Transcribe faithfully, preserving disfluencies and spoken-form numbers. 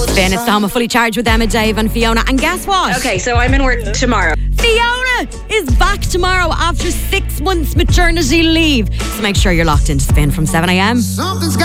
Spin. It's the Home of Fully Charged with Emma, Dave and Fiona. And guess what? Okay, so I'm in work tomorrow. Fiona is back tomorrow after six months maternity leave. So make sure you're locked into Spin from seven a.m.